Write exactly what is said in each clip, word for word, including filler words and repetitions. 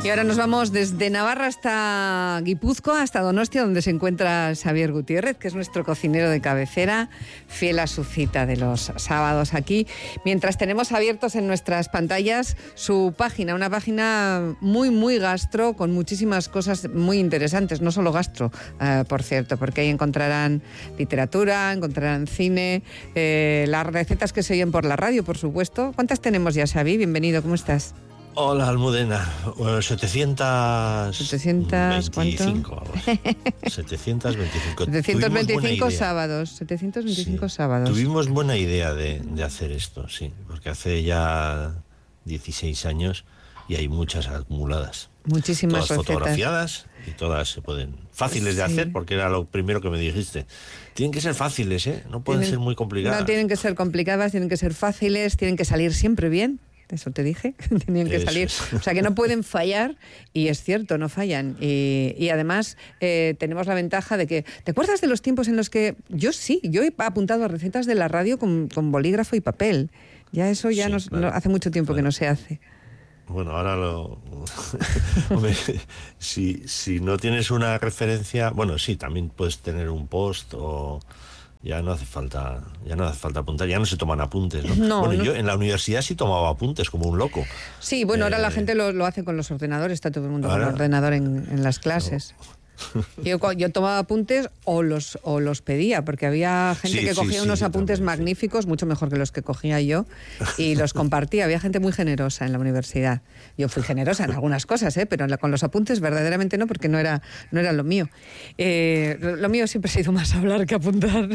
Y ahora nos vamos desde Navarra hasta Guipúzcoa, hasta Donostia, donde se encuentra Xavier Gutiérrez, que es nuestro cocinero de cabecera, fiel a su cita de los sábados aquí. Mientras tenemos abiertos en nuestras pantallas su página, una página muy, muy gastro, con muchísimas cosas muy interesantes, no solo gastro, eh, por cierto, porque ahí encontrarán literatura, encontrarán cine, eh, las recetas que se oyen por la radio, por supuesto. ¿Cuántas tenemos ya, Xavi? Bienvenido, ¿cómo estás? Hola, Almudena. Bueno, setecientos... setecientos, ¿cuánto? setecientos veinticinco. setecientos veinticinco sábados. setecientos veinticinco sí. sábados. Tuvimos buena idea de, de hacer esto, sí, porque hace ya dieciséis años y hay muchas acumuladas. Muchísimas todas recetas. Fotografiadas y todas se pueden... Fáciles de sí. hacer, porque era lo primero que me dijiste. Tienen que ser fáciles, ¿eh? No pueden tienen, ser muy complicadas. No tienen que ser complicadas, tienen que ser fáciles, tienen que salir siempre bien. Eso te dije, tenían que Eso salir. es. O sea, que no pueden fallar, y es cierto, no fallan. Y, y además eh, tenemos la ventaja de que... ¿Te acuerdas de los tiempos en los que... Yo sí, yo he apuntado a recetas de la radio con, con bolígrafo y papel. Ya eso ya Sí, nos, claro, no, hace mucho tiempo claro. que no se hace. Bueno, ahora lo... Hombre, si, si no tienes una referencia... Bueno, sí, también puedes tener un post o... Ya no hace falta, ya no hace falta apuntar, ya no se toman apuntes, ¿no? No, bueno, no. yo en la universidad sí tomaba apuntes como un loco. Sí, bueno, ahora Eh, la gente lo, lo hace con los ordenadores, está todo el mundo ahora, con el ordenador en, en las clases. No. Yo, yo tomaba apuntes o los, o los pedía, porque había gente sí, que cogía sí, unos sí, apuntes también, magníficos, sí. mucho mejor que los que cogía yo, y los compartía. Había gente muy generosa en la universidad. Yo fui generosa en algunas cosas, ¿eh? Pero con los apuntes verdaderamente no, porque no era, no era lo mío. Eh, lo, lo mío siempre ha sido más hablar que apuntar.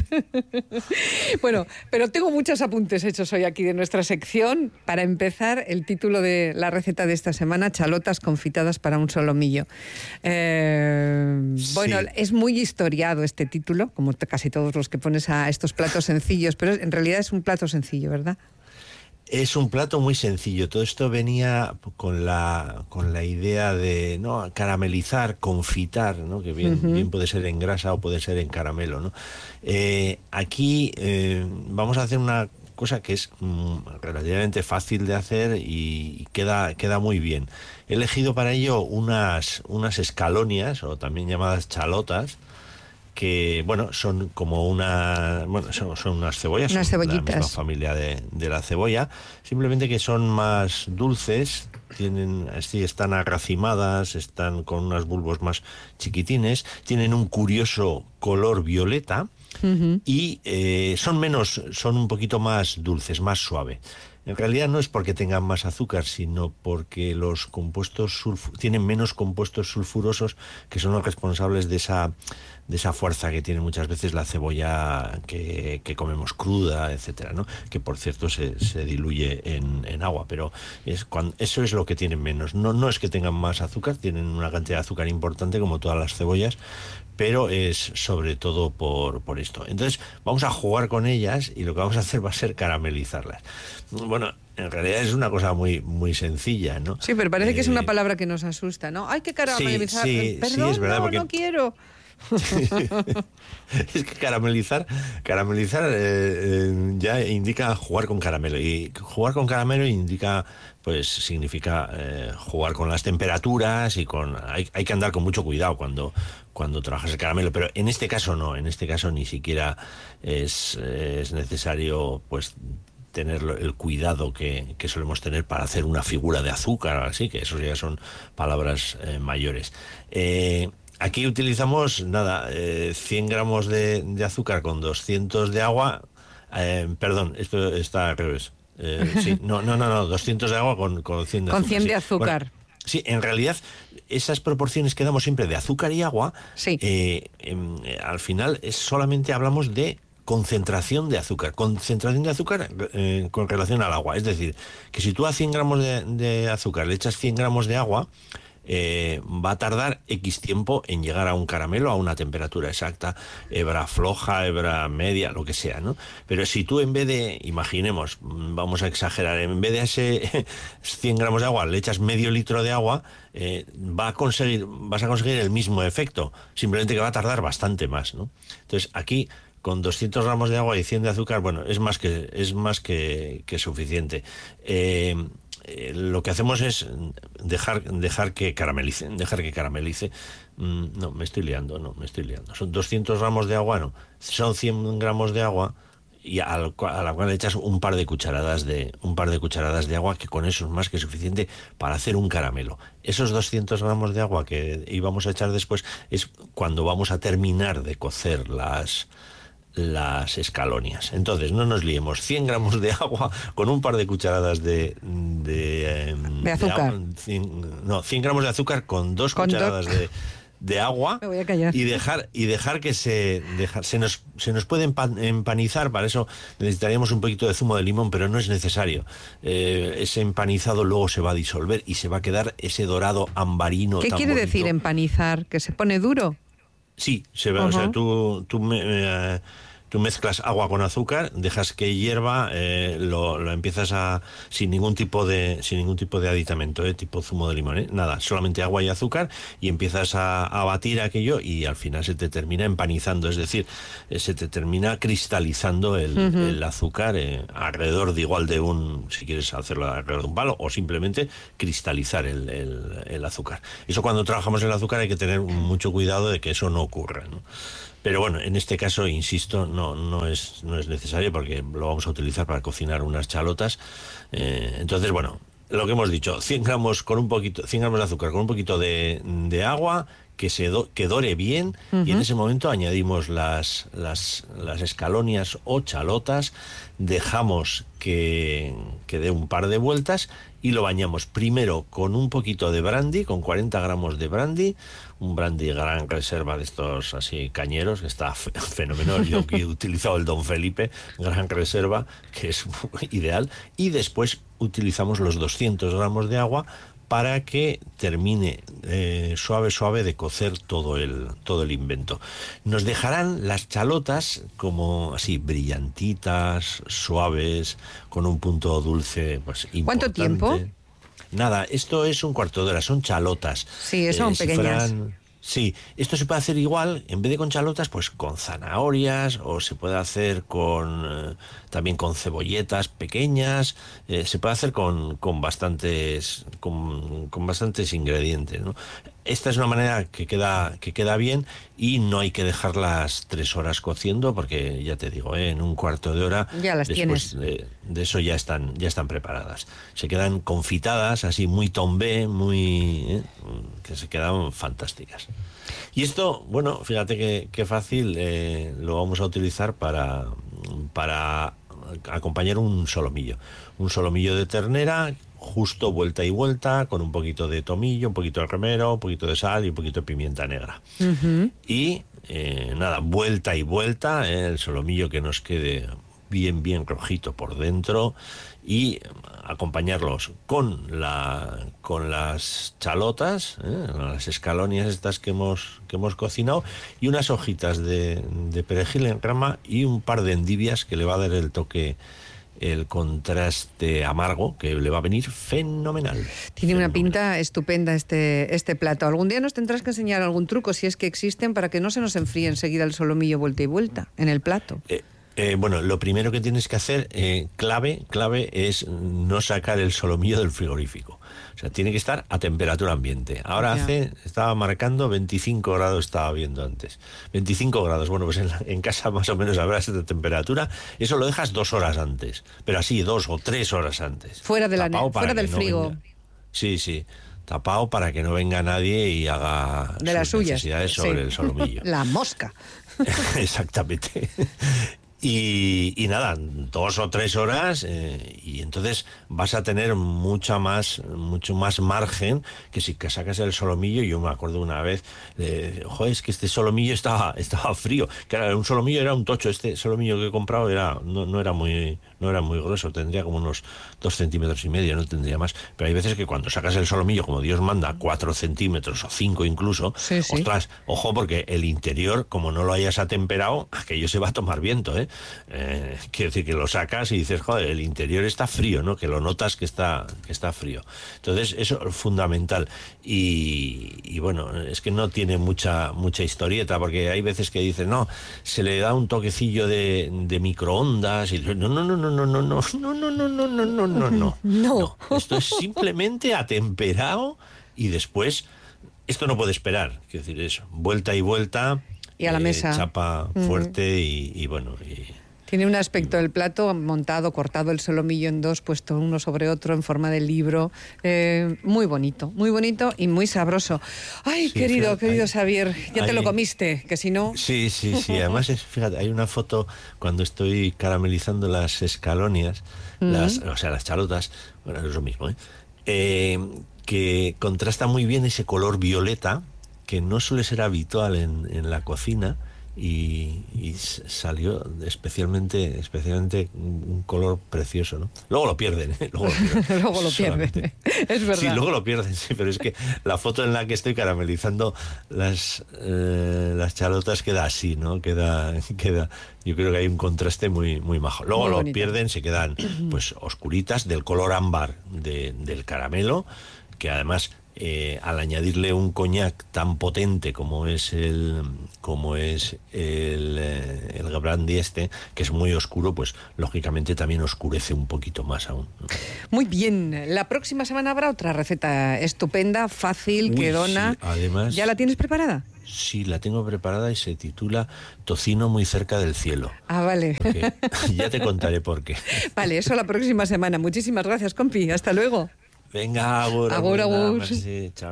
Bueno, pero tengo muchos apuntes hechos hoy aquí de nuestra sección. Para empezar, el título de la receta de esta semana: chalotas confitadas para un solomillo. Eh... Bueno, sí. Es muy historiado este título, como casi todos los que pones a estos platos sencillos, pero en realidad es un plato sencillo, ¿verdad? Es un plato muy sencillo. Todo esto venía con la con la idea de no caramelizar, confitar, ¿no? Que bien, uh-huh. bien puede ser en grasa o puede ser en caramelo, ¿no? Eh, aquí eh, vamos a hacer una cosa que es mm, relativamente fácil de hacer y queda, queda muy bien. He elegido para ello unas, unas escalonias, o también llamadas chalotas, que, bueno, son como una... Bueno, son, son unas cebollas, unas son cebollitas. La misma familia de, de la cebolla, simplemente que son más dulces, tienen, sí, están agracimadas, están con unos bulbos más chiquitines, tienen un curioso color violeta, uh-huh. y eh, son menos, son un poquito más dulces, más suave. En realidad no es porque tengan más azúcar, sino porque los compuestos sulf- tienen menos compuestos sulfurosos, que son los responsables de esa, de esa fuerza que tiene muchas veces la cebolla que, que comemos cruda, etcétera, ¿no? Que por cierto se, se diluye en, en agua, pero es cuando, eso es lo que tienen menos. No, no es que tengan más azúcar, tienen una cantidad de azúcar importante como todas las cebollas, pero es sobre todo por, por esto. Entonces vamos a jugar con ellas y lo que vamos a hacer va a ser caramelizarlas. Bueno, en realidad es una cosa muy, muy sencilla, ¿no? Sí, pero parece eh, que es una palabra que nos asusta, ¿no? Hay que caramelizar. Sí, sí, Perdón, sí, es verdad, no, porque... no quiero. Es que caramelizar, caramelizar eh, eh, ya indica jugar con caramelo, y jugar con caramelo indica, pues significa eh, jugar con las temperaturas y con hay, hay que andar con mucho cuidado cuando cuando trabajas el caramelo, pero en este caso no, en este caso ni siquiera es, es necesario, pues, tener el cuidado que, que solemos tener para hacer una figura de azúcar, así que eso ya son palabras eh, mayores. Eh, Aquí utilizamos, nada, eh, cien gramos de, de azúcar con doscientos de agua. Eh, perdón, esto está al revés. Eh, sí, no, no, no, no, doscientos de agua con, con cien de con azúcar. cien de sí. azúcar. Bueno, sí, en realidad, esas proporciones que damos siempre de azúcar y agua, sí. eh, eh, al final es solamente hablamos de concentración de azúcar. Concentración de azúcar eh, con relación al agua. Es decir, que si tú a cien gramos de, de azúcar le echas cien gramos de agua, Eh, va a tardar X tiempo en llegar a un caramelo a una temperatura exacta, hebra floja, hebra media, lo que sea, ¿no? Pero si tú en vez de, imaginemos, vamos a exagerar, en vez de ese cien gramos de agua le echas medio litro de agua, eh, va a conseguir, vas a conseguir el mismo efecto, simplemente que va a tardar bastante más, ¿no? Entonces aquí, con doscientos gramos de agua y cien de azúcar, bueno, es más que, es más que, que suficiente. Eh, eh, lo que hacemos es dejar, dejar que caramelice, dejar que caramelice. Mm, no, me estoy liando, no, me estoy liando. Son doscientos gramos de agua, no, son cien gramos de agua, y al, a la cual le echas un par de cucharadas de un par de cucharadas de agua, que con eso es más que suficiente para hacer un caramelo. Esos doscientos gramos de agua que íbamos a echar después es cuando vamos a terminar de cocer las las escalonias. Entonces, no nos liemos, cien gramos de agua con un par de cucharadas de de, de azúcar. De agua, cien, no, cien gramos de azúcar con dos con cucharadas do... de de agua. Me voy a callar. y dejar y dejar que se dejar, se nos se nos puede empanizar. Para eso necesitaríamos un poquito de zumo de limón, pero no es necesario. Eh, ese empanizado luego se va a disolver y se va a quedar ese dorado ambarino. ¿Qué tan quiere bonito. decir empanizar? ¿Que se pone duro? Sí, se va, uh-huh. O sea, tú tú me, eh, Tú mezclas agua con azúcar, dejas que hierva, eh, lo, lo empiezas a sin ningún tipo de sin ningún tipo de aditamento, eh, tipo zumo de limón, eh, nada, solamente agua y azúcar, y empiezas a, a batir aquello y al final se te termina empanizando, es decir, eh, se te termina cristalizando el, uh-huh. el azúcar eh, alrededor de igual de un, si quieres hacerlo alrededor de un palo, o simplemente cristalizar el, el, el azúcar. Eso cuando trabajamos el azúcar hay que tener mucho cuidado de que eso no ocurra, ¿no? Pero bueno, en este caso, insisto, no, no es, no es necesario porque lo vamos a utilizar para cocinar unas chalotas. Eh, entonces, bueno, lo que hemos dicho, cien gramos con un poquito, cien gramos de azúcar con un poquito de, de agua, que se do, que dore bien, uh-huh. y en ese momento añadimos las, las, las escalonias o chalotas, dejamos que, que dé un par de vueltas y lo bañamos primero con un poquito de brandy, con cuarenta gramos de brandy, un brandy Gran Reserva de estos así cañeros, que está fenomenal. Yo que he utilizado el Don Felipe Gran Reserva, que es ideal, y después utilizamos los doscientos gramos de agua para que termine eh, suave suave de cocer todo el todo el invento. Nos dejarán las chalotas como así brillantitas, suaves, con un punto dulce pues importante. ¿Cuánto tiempo? Nada, esto es un cuarto de hora, son chalotas. Sí, son eh, si pequeñas. Fueran, sí, esto se puede hacer igual, en vez de con chalotas, pues con zanahorias, o se puede hacer con eh, también con cebolletas pequeñas, eh, se puede hacer con, con bastantes con, con bastantes ingredientes, ¿no? Esta es una manera que queda que queda bien y no hay que dejarlas tres horas cociendo porque ya te digo, ¿eh? En un cuarto de hora ya las después tienes. De, de eso ya están ya están preparadas. Se quedan confitadas, así muy tombé, muy ¿eh? que se quedan fantásticas. Y esto, bueno, fíjate que, que fácil eh, lo vamos a utilizar para para acompañar un solomillo, un solomillo de ternera. Justo vuelta y vuelta, con un poquito de tomillo, un poquito de romero, un poquito de sal y un poquito de pimienta negra. Uh-huh. Y eh, nada, vuelta y vuelta, eh, el solomillo que nos quede bien, bien rojito por dentro, y acompañarlos con la con las chalotas, eh, las escalonias estas que hemos que hemos cocinado, y unas hojitas de, de perejil en rama y un par de endivias que le va a dar el toque, el contraste amargo que le va a venir fenomenal. Tiene fenomenal. Una pinta estupenda este, este plato. Algún día nos tendrás que enseñar algún truco, si es que existen, para que no se nos enfríe enseguida el solomillo vuelta y vuelta en el plato. Eh, eh, bueno, lo primero que tienes que hacer, eh, clave, clave, es no sacar el solomillo del frigorífico. O sea, tiene que estar a temperatura ambiente. Ahora ya. hace, estaba marcando veinticinco grados, estaba viendo antes. veinticinco grados, bueno, pues en, la, en casa más o menos habrá esta temperatura. Eso lo dejas dos horas antes, pero así dos o tres horas antes. Fuera, de la, fuera del frigo. No sí, sí, tapado para que no venga nadie y haga de las sus suyas necesidades sobre sí. el solomillo. La mosca. Exactamente. Y, y nada, dos o tres horas eh, y entonces vas a tener mucha más, mucho más margen que si que sacas el solomillo. Yo me acuerdo una vez, eh, joder, es que este solomillo estaba, estaba frío. Claro, un solomillo era un tocho. Este solomillo que he comprado era, no, no era muy, no era muy grueso, tendría como unos dos centímetros y medio, no tendría más. Pero hay veces que cuando sacas el solomillo, como Dios manda, cuatro centímetros o cinco incluso, sí, sí. ostras, ojo, porque el interior, como no lo hayas atemperado, aquello se va a tomar viento, ¿eh? Eh, quiere decir que lo sacas y dices, joder, el interior está frío, ¿no? Que lo notas que está, que está frío. Entonces, eso es fundamental. Y, y bueno, es que no tiene mucha, mucha historieta, porque hay veces que dicen, no, se le da un toquecillo de, de microondas, y no, no, no, no, no, no, no, no, no, no, no, no, no, no, no, no. No. Esto es simplemente atemperado y después, esto no puede esperar. Quiero decir, eso, vuelta y vuelta. Y a la eh, mesa. Chapa fuerte uh-huh. y, y bueno... Y, Tiene un aspecto del plato montado, cortado el solomillo en dos, puesto uno sobre otro en forma de libro. Eh, muy bonito, muy bonito y muy sabroso. Ay, sí, querido, fíjate, querido hay, Xavier, ya hay, te lo comiste, que si no... Sí, sí, sí. Además, es, fíjate, hay una foto cuando estoy caramelizando las escalonias, uh-huh. las, o sea, las chalotas, bueno, es lo mismo, ¿eh? Eh, que contrasta muy bien ese color violeta, que no suele ser habitual en, en la cocina, Y, y salió especialmente especialmente un color precioso, ¿no? Luego lo pierden, ¿eh? Luego lo pierden. Luego lo pierden. Es verdad. Sí, luego lo pierden, sí, pero es que la foto en la que estoy caramelizando las eh, las chalotas queda así, ¿no? Queda queda yo creo que hay un contraste muy muy majo. Luego muy lo bonito. Pierden, se quedan pues oscuritas del color ámbar de, del caramelo, que además Eh, al añadirle un coñac tan potente como es el como es el, eh, el brandy este, que es muy oscuro, pues lógicamente también oscurece un poquito más aún. Muy bien, la próxima semana habrá otra receta estupenda, fácil, Uy, quedona. Sí, además, ¿ya la tienes preparada? Sí, la tengo preparada y se titula Tocino muy cerca del cielo. Ah, vale. Porque, ya te contaré por qué. Vale, eso la próxima semana. Muchísimas gracias, compi. Hasta luego. Venga, agur, agur, agur. Merci, chao.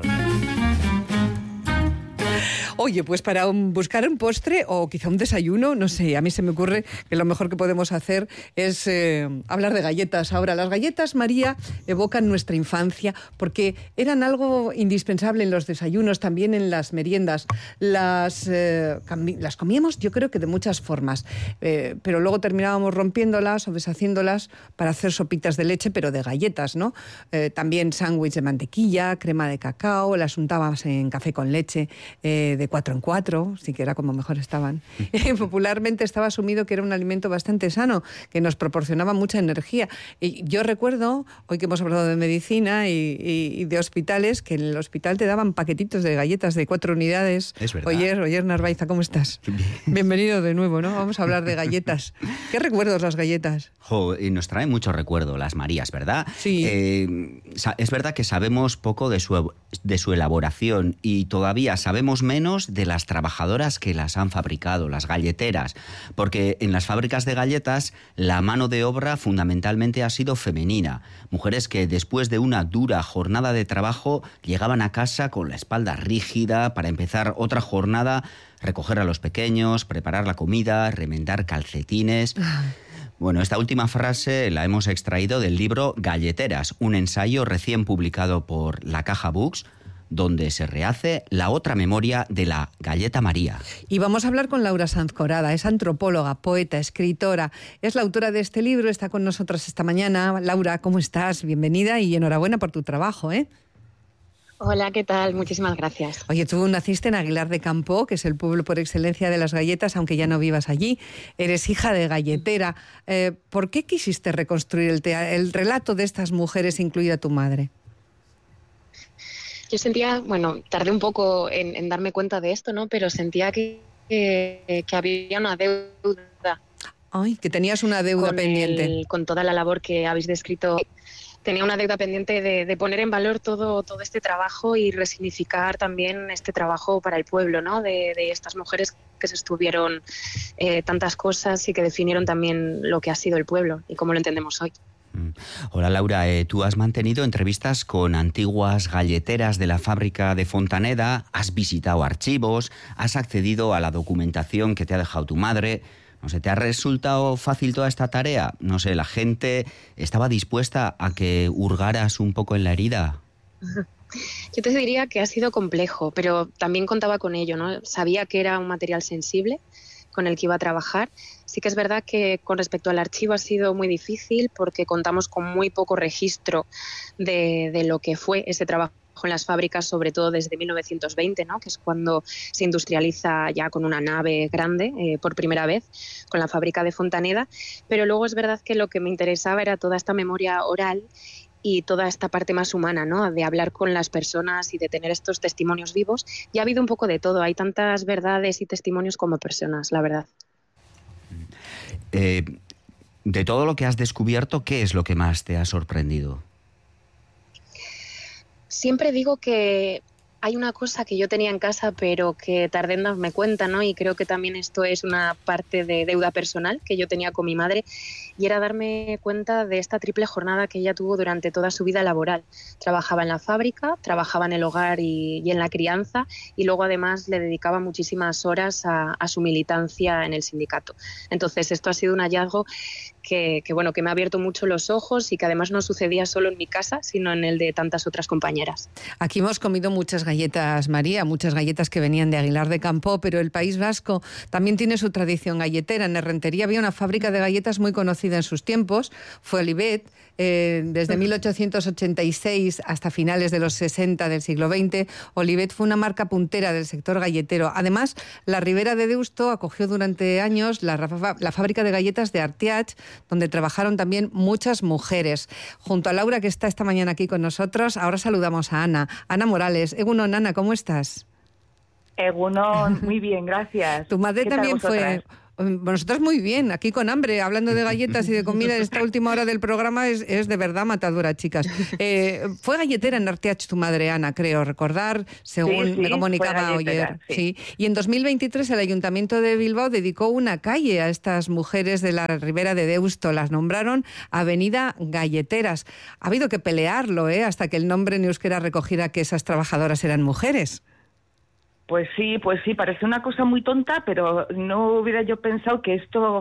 Oye, pues para un, buscar un postre o quizá un desayuno, no sé, a mí se me ocurre que lo mejor que podemos hacer es eh, hablar de galletas. Ahora, las galletas, María, evocan nuestra infancia porque eran algo indispensable en los desayunos, también en las meriendas. Las, eh, las comíamos, yo creo que de muchas formas, eh, pero luego terminábamos rompiéndolas o deshaciéndolas para hacer sopitas de leche, pero de galletas, ¿no? Eh, también sándwich de mantequilla, crema de cacao, las untábamos en café con leche, eh, de cuatro en cuatro, sí que era como mejor estaban. Y popularmente estaba asumido que era un alimento bastante sano, que nos proporcionaba mucha energía. Y yo recuerdo, hoy que hemos hablado de medicina y, y, y de hospitales, que en el hospital te daban paquetitos de galletas de cuatro unidades. Es verdad. Oyer, Oyer Narvaiza, ¿cómo estás? Bien. Bienvenido de nuevo, ¿no? Vamos a hablar de galletas. ¿Qué recuerdos las galletas? Jo, y nos trae mucho recuerdo las Marías, ¿verdad? Sí. Eh, es verdad que sabemos poco de su, de su elaboración y todavía sabemos menos de las trabajadoras que las han fabricado, las galleteras, porque en las fábricas de galletas la mano de obra fundamentalmente ha sido femenina. Mujeres que después de una dura jornada de trabajo llegaban a casa con la espalda rígida para empezar otra jornada, recoger a los pequeños, preparar la comida, remendar calcetines. Bueno, esta última frase la hemos extraído del libro Galleteras, un ensayo recién publicado por La Caja Books, donde se rehace la otra memoria de la galleta María. Y vamos a hablar con Laura Sanz Corada, es antropóloga, poeta, escritora, es la autora de este libro, está con nosotras esta mañana. Laura, ¿cómo estás? Bienvenida y enhorabuena por tu trabajo, ¿eh? Hola, ¿qué tal? Muchísimas gracias. Oye, tú naciste en Aguilar de Campo, que es el pueblo por excelencia de las galletas, aunque ya no vivas allí. Eres hija de galletera. Eh, ¿Por qué quisiste reconstruir el, te- el relato de estas mujeres, incluida tu madre? Yo sentía, bueno, tardé un poco en, en darme cuenta de esto, ¿no? Pero sentía que, que, que había una deuda. Ay, que tenías una deuda con pendiente. El, con toda la labor que habéis descrito. Tenía una deuda pendiente de, de poner en valor todo, todo este trabajo y resignificar también este trabajo para el pueblo, ¿no? De, de estas mujeres que se estuvieron eh, tantas cosas y que definieron también lo que ha sido el pueblo y cómo lo entendemos hoy. Hola Laura, eh, tú has mantenido entrevistas con antiguas galleteras de la fábrica de Fontaneda, has visitado archivos, has accedido a la documentación que te ha dejado tu madre. No sé, ¿te ha resultado fácil toda esta tarea? No sé, ¿la gente estaba dispuesta a que hurgaras un poco en la herida? Yo te diría que ha sido complejo, pero también contaba con ello, ¿no? Sabía que era un material sensible con el que iba a trabajar. Sí que es verdad que con respecto al archivo ha sido muy difícil porque contamos con muy poco registro de, de lo que fue ese trabajo en las fábricas, sobre todo desde mil novecientos veinte, ¿no? Que es cuando se industrializa ya con una nave grande eh, por primera vez, con la fábrica de Fontaneda. Pero luego es verdad que lo que me interesaba era toda esta memoria oral y toda esta parte más humana, ¿no? De hablar con las personas y de tener estos testimonios vivos. Y ha habido un poco de todo, hay tantas verdades y testimonios como personas, la verdad. Eh, De todo lo que has descubierto, ¿qué es lo que más te ha sorprendido? Siempre digo que hay una cosa que yo tenía en casa, pero que tardé en darme cuenta, ¿no? Y creo que también esto es una parte de deuda personal que yo tenía con mi madre, y era darme cuenta de esta triple jornada que ella tuvo durante toda su vida laboral. Trabajaba en la fábrica, trabajaba en el hogar y, y en la crianza, y luego además le dedicaba muchísimas horas a, a su militancia en el sindicato. Entonces esto ha sido un hallazgo que, que, bueno, que me ha abierto mucho los ojos y que además no sucedía solo en mi casa, sino en el de tantas otras compañeras. Aquí hemos comido muchas galletas, María, muchas galletas que venían de Aguilar de Campoo, pero el País Vasco también tiene su tradición galletera. En Errentería había una fábrica de galletas muy conocida en sus tiempos, fue Olivet, eh, desde mil ochocientos ochenta y seis hasta finales de los sesenta del siglo veinte. Olivet fue una marca puntera del sector galletero. Además, la Ribera de Deusto acogió durante años la, la fábrica de galletas de Artiach, donde trabajaron también muchas mujeres. Junto a Laura, que está esta mañana aquí con nosotros, ahora saludamos a Ana. Ana Morales. Egunon, Ana, ¿cómo estás? Egunon, muy bien, gracias. Tu madre también fue... Nosotras muy bien, aquí con hambre, hablando de galletas y de comida. Esta última hora del programa es, es de verdad matadora, chicas. Eh, fue galletera en Artiach tu madre, Ana, creo recordar, según sí, sí, me comunicaba ayer. Sí. Sí. Y en dos mil veintitrés el Ayuntamiento de Bilbao dedicó una calle a estas mujeres de la Ribera de Deusto. Las nombraron Avenida Galleteras. Ha habido que pelearlo, ¿eh? Hasta que el nombre en euskera recogiera que esas trabajadoras eran mujeres. Pues sí, pues sí, parece una cosa muy tonta, pero no hubiera yo pensado que esto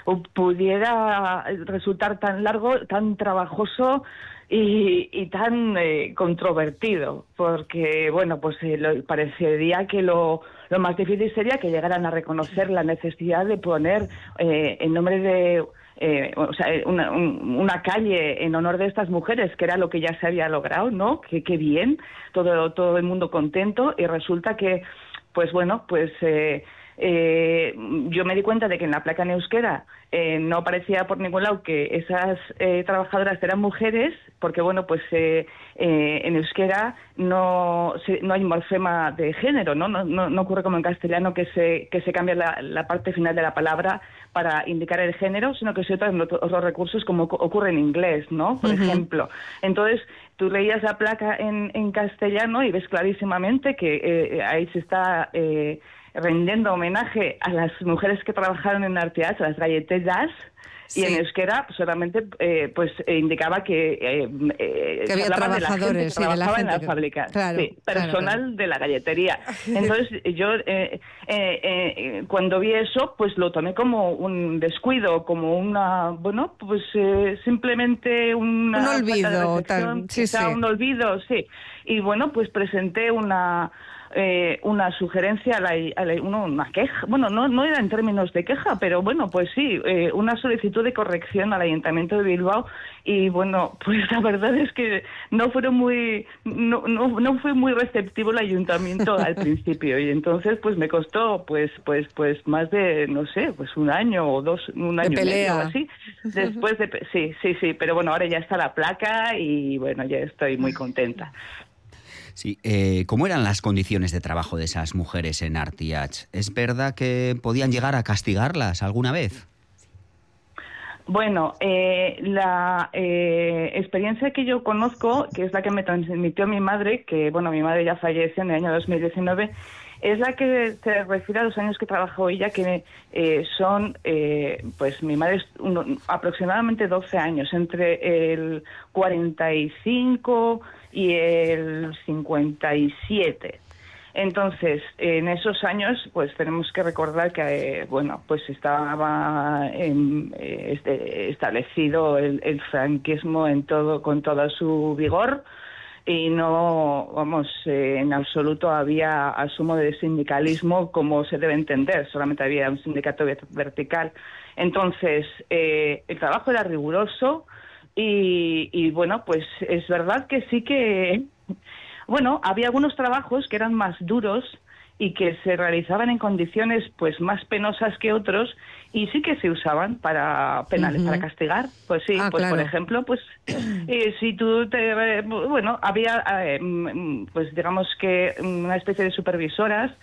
pudiera resultar tan largo, tan trabajoso y, y tan eh, controvertido, porque, bueno, pues eh, lo, parecería que lo, lo más difícil sería que llegaran a reconocer la necesidad de poner eh, en nombre de... Eh, o sea, una, un, una calle en honor de estas mujeres, que era lo que ya se había logrado, ¿no? Que, que bien, todo, todo el mundo contento, y resulta que, pues bueno, pues eh, eh, yo me di cuenta de que en la placa en euskera eh, no aparecía por ningún lado que esas eh, trabajadoras eran mujeres, porque bueno, pues eh, eh, en euskera no se, no hay morfema de género, ¿no? No, no, no ocurre como en castellano que se que se cambia la, la parte final de la palabra para indicar el género, sino que se usan otros recursos como ocurre en inglés, ¿no? Por uh-huh. ejemplo. Entonces, tú leías la placa en, en castellano y ves clarísimamente que eh, ahí se está eh, rendiendo homenaje a las mujeres que trabajaron en Artiach, a las galleteras, sí. Y en euskera solamente eh, pues eh, indicaba que, eh, eh, que había trabajadores de la gente que trabajaba sí, de la gente en la que... fábrica, claro, sí, personal claro, claro. de la galletería. Entonces yo eh, eh, eh, cuando vi eso, pues lo tomé como un descuido, como una, bueno, pues eh, simplemente una un olvido, tal, sí, quizá sí. un olvido, sí. Y bueno, pues presenté una Eh, una sugerencia, a la, a la, uno, una queja, bueno, no, no era en términos de queja, pero bueno, pues sí, eh, una solicitud de corrección al Ayuntamiento de Bilbao, y bueno, pues la verdad es que no fueron muy, no, no, no fue muy receptivo el Ayuntamiento al principio, y entonces pues me costó pues, pues, pues más de, no sé, pues un año o dos, un año y medio así, después de, sí, sí, sí, pero bueno, ahora ya está la placa y bueno, ya estoy muy contenta. Sí, eh, ¿cómo eran las condiciones de trabajo de esas mujeres en Artiach? ¿Es verdad que podían llegar a castigarlas alguna vez? Bueno, eh, la eh, experiencia que yo conozco, que es la que me transmitió mi madre, que bueno, mi madre ya falleció en el año dos mil diecinueve, es la que se refiere a los años que trabajó ella, que eh, son, eh, pues mi madre es uno, aproximadamente doce años, entre el cuarenta y cinco y el cincuenta y siete. Entonces, en esos años, pues tenemos que recordar que, eh, bueno, pues estaba en, eh, este, establecido el, el franquismo en todo, con toda su vigor, y no, vamos, eh, en absoluto había asumo de sindicalismo como se debe entender, solamente había un sindicato vertical. Entonces, eh, el trabajo era riguroso y, y, bueno, pues es verdad que sí que, bueno, había algunos trabajos que eran más duros y que se realizaban en condiciones pues más penosas que otros, y sí que se usaban para penales, uh-huh. para castigar. Pues sí, ah, pues claro. Por ejemplo, pues eh, si tú te, eh, bueno, había eh, pues digamos que una especie de supervisoras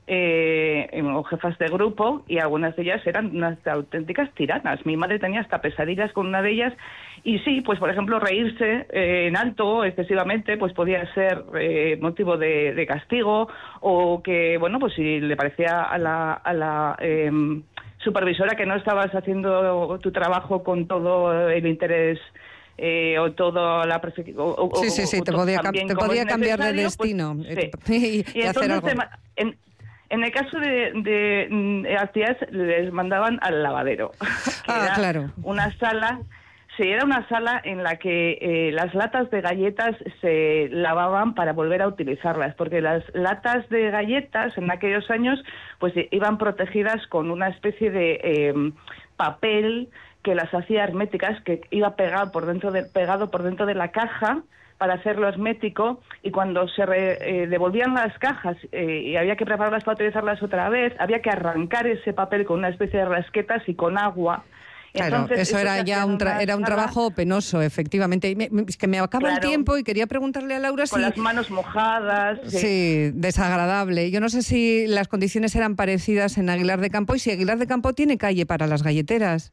eh, o jefas de grupo, y algunas de ellas eran unas auténticas tiranas. Mi madre tenía hasta pesadillas con una de ellas, y sí, pues por ejemplo reírse eh, en alto excesivamente pues podía ser eh, motivo de, de castigo, o que, bueno, pues si le parecía a la, a la eh, supervisora que no estabas haciendo tu trabajo con todo el interés Eh, o toda la o, sí, sí, sí, o, te podía, te podía cambiar de destino. Pues, sí. y, y, y hacer algo. En, en el caso de, de, de actividades, les mandaban al lavadero. Ah, claro. Una sala, sí, era una sala en la que eh, las latas de galletas se lavaban para volver a utilizarlas, porque las latas de galletas en aquellos años pues iban protegidas con una especie de eh, papel que las hacía herméticas, que iba pegado por dentro de, pegado por dentro de la caja para hacerlo hermético, y cuando se re, eh, devolvían las cajas eh, y había que prepararlas para utilizarlas otra vez, había que arrancar ese papel con una especie de rasquetas y con agua. Claro, Entonces, eso era ya un, tra era un trabajo penoso, efectivamente. Me, me, es que me acaba claro, el tiempo y quería preguntarle a Laura con si... Con las manos mojadas. Sí. sí, desagradable. Yo no sé si las condiciones eran parecidas en Aguilar de Campo y si Aguilar de Campo tiene calle para las galleteras.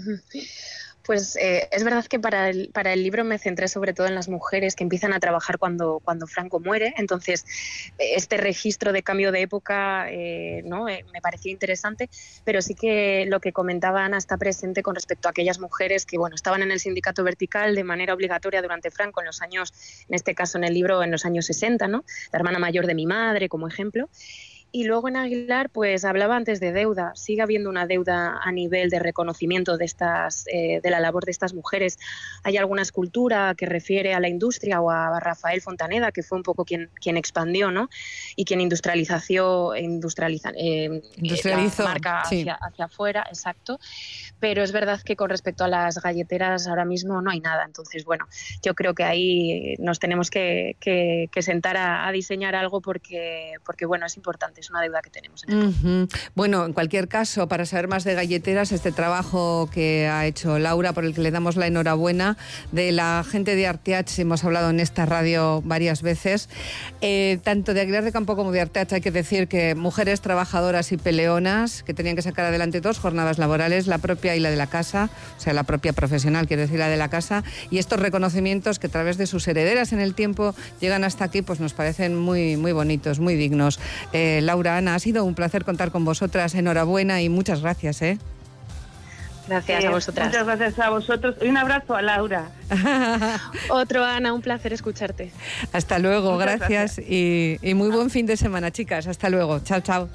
Pues eh, es verdad que para el, para el libro me centré sobre todo en las mujeres que empiezan a trabajar cuando, cuando Franco muere. Entonces, este registro de cambio de época eh, ¿no? eh, me pareció interesante, pero sí que lo que comentaba Ana está presente con respecto a aquellas mujeres que bueno, estaban en el sindicato vertical de manera obligatoria durante Franco en los años, en este caso en el libro, en los años sesenta, ¿no? La hermana mayor de mi madre, como ejemplo. Y luego en Aguilar, pues hablaba antes de deuda. Sigue habiendo una deuda a nivel de reconocimiento de estas, eh, de la labor de estas mujeres. Hay alguna escultura que refiere a la industria o a Rafael Fontaneda, que fue un poco quien, quien expandió, ¿no? Y quien industrializó, industrializa, eh, industrializó la marca sí. hacia, hacia afuera, exacto. Pero es verdad que con respecto a las galleteras ahora mismo no hay nada. Entonces, bueno, yo creo que ahí nos tenemos que, que, que sentar a, a diseñar algo porque, porque, bueno, es importante. Es una deuda que tenemos. En el uh-huh. Bueno, en cualquier caso, para saber más de galleteras, este trabajo que ha hecho Laura, por el que le damos la enhorabuena, de la gente de Arteach, hemos hablado en esta radio varias veces, eh, tanto de Aguilar de Campo como de Arteach, hay que decir que mujeres trabajadoras y peleonas, que tenían que sacar adelante dos jornadas laborales, la propia y la de la casa, o sea, la propia profesional, quiero decir, la de la casa, y estos reconocimientos que a través de sus herederas en el tiempo llegan hasta aquí, pues nos parecen muy, muy bonitos, muy dignos. Eh, Laura, Ana, ha sido un placer contar con vosotras. Enhorabuena y muchas gracias, ¿eh? Gracias eh, a vosotras. Muchas gracias a vosotros. Y un abrazo a Laura. Otro, Ana, un placer escucharte. Hasta luego, muchas gracias, gracias. Y, y muy buen fin de semana, chicas. Hasta luego. Chao, chao.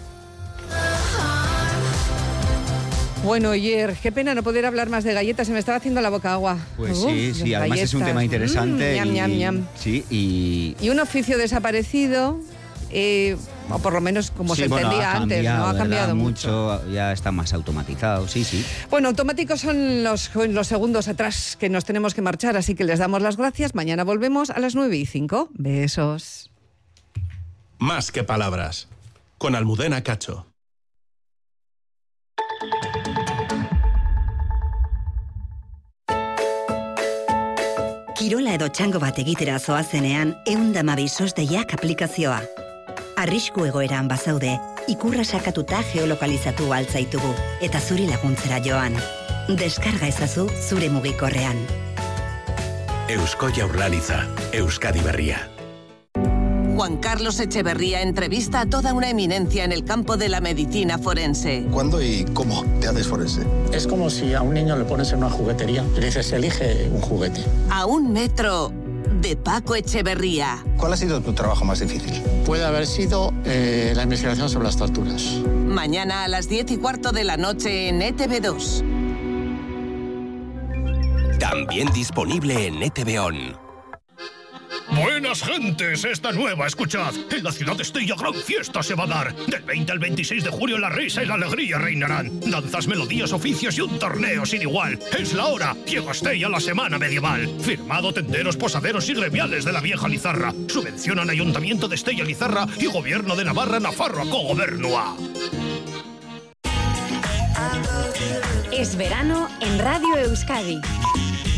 Bueno, Oyer, qué pena no poder hablar más de galletas, se me estaba haciendo la boca agua. Pues Uf, sí, sí, además galletas. Es un tema interesante. Mm, ñam, y, ñam, ñam. Sí, y... y un oficio desaparecido, eh, o por lo menos como sí, se bueno, entendía ha antes, cambiado, ¿no? Ha cambiado mucho, mucho. Ya está más automatizado, sí, sí. Bueno, automáticos son los, los segundos atrás que nos tenemos que marchar, así que les damos las gracias. Mañana volvemos a las nueve y cinco. Besos. Más que palabras, con Almudena Cacho. Kirola edo txango bat egitera zoazenean, ehun eta hamabi sosdeiak aplikazioa. Arrisku egoeran bazaude, ikurra sakatuta geolokalizatu altzaitugu, eta zuri laguntzera joan. Deskarga ezazu zure mugikorrean. Eusko Jaurlaritza, Euskadi Berria. Juan Carlos Echeverría entrevista a toda una eminencia en el campo de la medicina forense. ¿Cuándo y cómo te haces forense? Es como si a un niño le pones en una juguetería y le dices, elige un juguete. A un metro de Paco Echeverría. ¿Cuál ha sido tu trabajo más difícil? Puede haber sido eh, la investigación sobre las torturas. Mañana a las diez y cuarto de la noche en E T V dos. También disponible en E T V On. Buenas gentes, esta nueva, escuchad. En la ciudad de Estella gran fiesta se va a dar. Del veinte al veintiséis de julio la risa y la alegría reinarán. Danzas, melodías, oficios y un torneo sin igual. Es la hora. Llega a Estella la semana medieval. Firmado tenderos, posaderos y gremiales de la vieja Lizarra. Subvencionan Ayuntamiento de Estella Lizarra y Gobierno de Navarra Nafarroako Gobernua. Es verano en Radio Euskadi.